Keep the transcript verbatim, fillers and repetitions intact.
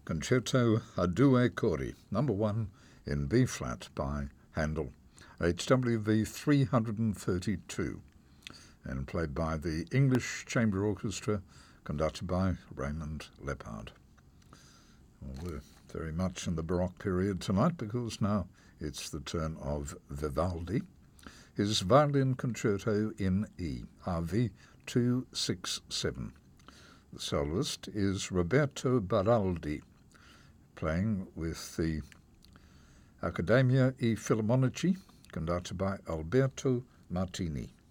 Concerto a Due Cori, number one in B flat by Handel, H W V three hundred thirty-two, and played by the English Chamber Orchestra, conducted by Raymond Leppard. Well, we're very much in the Baroque period tonight because now it's the turn of Vivaldi. His Violin Concerto in E, R V two sixty-seven. The soloist is Roberto Baraldi, playing with the Accademia e Filharmonici, conducted by Alberto Martini.